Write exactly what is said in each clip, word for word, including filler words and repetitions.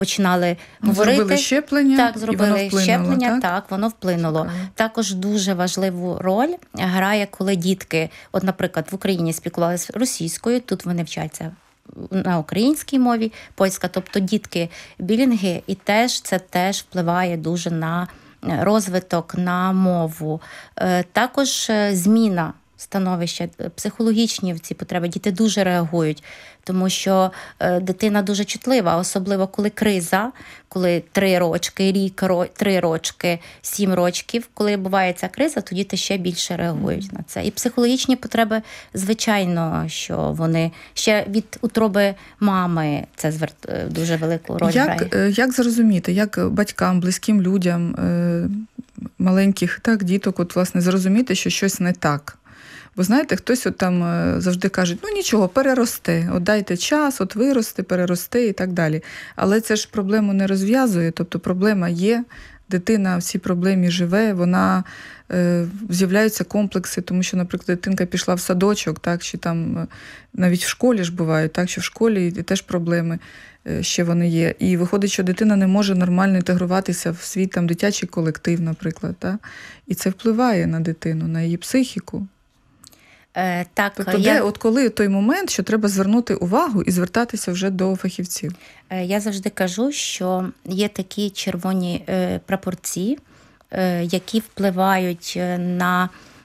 починали Ну, говорити. Зробили щеплення, Так, і зробили воно вплинуло, щеплення, так? так, воно вплинуло. Цікаво. Також дуже важливу роль грає, коли дітки, от, наприклад, в Україні спілкувалися російською, тут вони вчаться на українській мові, польська, тобто дітки білінги, і теж це теж впливає дуже на розвиток, на мову. Е, Також е, зміна становища, е, психологічні в ці потреби. Діти дуже реагують, тому що е, дитина дуже чутлива, особливо коли криза, коли три рочки, рік, ро, три рочки, сім рочків, коли буває ця криза, то діти ще більше реагують на це. І психологічні потреби, звичайно, що вони ще від утроби мами це звер... е, дуже велику роль Як, грає. е, як зрозуміти, як батькам, близьким людям, е, маленьких так, діток, от, власне, зрозуміти, що щось не так? Бо знаєте, хтось от там е, завжди каже, ну нічого, переросте, от дайте час, от виросте, переросте і так далі. Але це ж проблему не розв'язує, тобто проблема є, дитина в цій проблемі живе, вона е, з'являються комплекси, тому що, наприклад, дитинка пішла в садочок, так, чи там е, навіть в школі ж бувають, так, що в школі теж проблеми е, ще вони є. І виходить, що дитина не може нормально інтегруватися в свій там дитячий колектив, наприклад, так? І це впливає на дитину, на її психіку. Е, так, Тобто, я... де, от коли той момент, що треба звернути увагу і звертатися вже до фахівців? Я завжди кажу, що є такі червоні е, прапорці, е, які впливають на,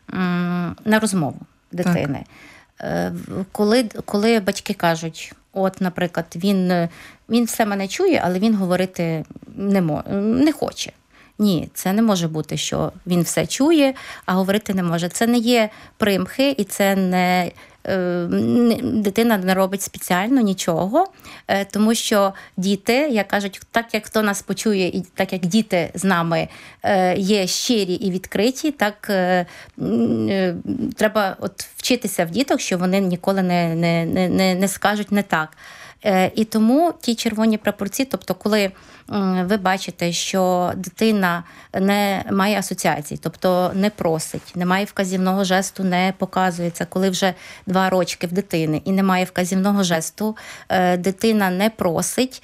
м, на розмову дитини. Е, коли, коли батьки кажуть, от, наприклад, він, він все мене чує, але він говорити не, мо, не хоче. Ні, це не може бути, що він все чує, а говорити не може. Це не є примхи, і це не, е, не дитина не робить спеціально нічого, е, тому що діти, як кажуть, так як хто нас почує, і так як діти з нами е, є щирі і відкриті, так е, е, треба от вчитися в діток, що вони ніколи не, не, не, не скажуть не так. І тому ті червоні прапорці, тобто коли ви бачите, що дитина не має асоціацій, тобто не просить, немає вказівного жесту, не показується, коли вже два рочки в дитини і немає вказівного жесту, дитина не просить.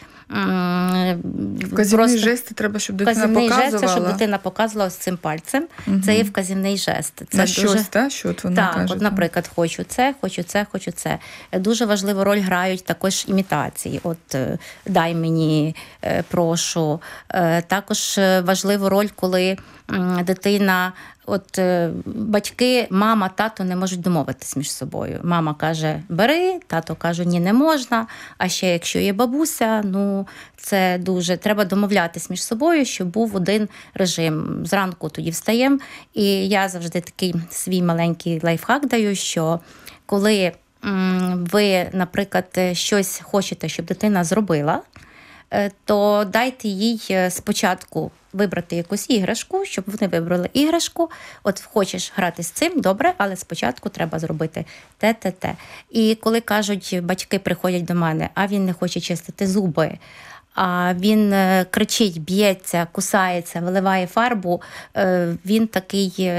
Вказівний жест треба, щоб дитина вказівний показувала. Жест, щоб дитина показувала з цим пальцем. Угу. Це є вказівний жест. Це на дуже... щось, та? Що от вона так, каже? От, наприклад, хочу це, хочу це, хочу це. Дуже важливу роль грають також імітації. От дай мені, прошу. Також важливу роль, коли дитина, от батьки, мама, тато не можуть домовитись між собою. Мама каже, бери, тато каже, ні, не можна. А ще якщо є бабуся, ну це дуже, треба домовлятись між собою, щоб був один режим. Зранку тоді встаємо. І я завжди такий свій маленький лайфхак даю, що коли ви, наприклад, щось хочете, щоб дитина зробила, то дайте їй спочатку вибрати якусь іграшку, щоб вони вибрали іграшку. От хочеш грати з цим, добре, але спочатку треба зробити те, те, те. І коли кажуть, батьки приходять до мене, а він не хоче чистити зуби, а він кричить, б'ється, кусається, виливає фарбу, він такий...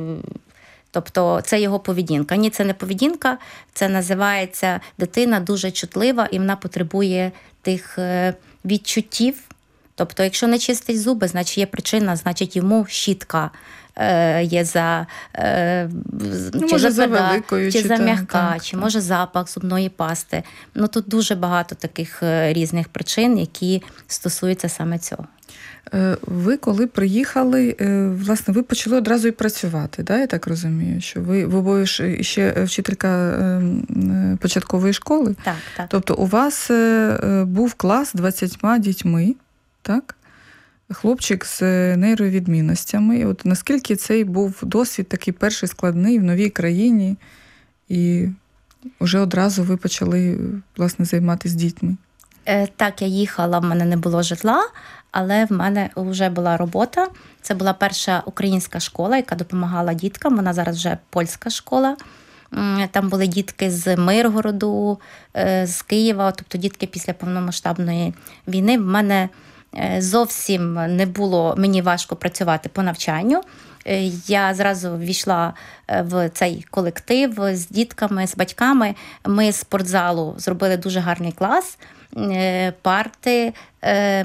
Тобто це його поведінка. Ні, це не поведінка, це називається дитина дуже чутлива і вона потребує тих відчуттів. Тобто, якщо не чистить зуби, значить є причина, значить йому щітка е, є за, е, ну, чи за тверда, чи, чи за м'яка, так, чи так. може запах зубної пасти. Ну тут дуже багато таких різних причин, які стосуються саме цього. Ви коли приїхали, власне, ви почали одразу і працювати, да? Я так розумію, що ви, ви обоє ще вчителька початкової школи? Так, так. Тобто у вас був клас з двадцятьма дітьми, так? Хлопчик з нейровідмінностями. От наскільки цей був досвід такий перший складний в новій країні, і вже одразу ви почали, власне, займатися дітьми? Так, я їхала, в мене не було житла, але в мене вже була робота. Це була перша українська школа, яка допомагала діткам. Вона зараз вже польська школа. Там були дітки з Миргороду, з Києва, тобто дітки після повномасштабної війни. В мене зовсім не було, мені важко працювати по навчанню. Я зразу ввійшла в цей колектив з дітками, з батьками. Ми з спортзалу зробили дуже гарний клас, парти,